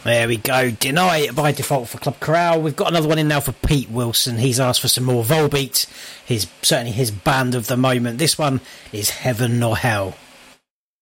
There we go. Deny It by Default for Club Corral. We've got another one in now for Pete Wilson. He's asked for some more Volbeat. Certainly his band of the moment. This one is Heaven or Hell.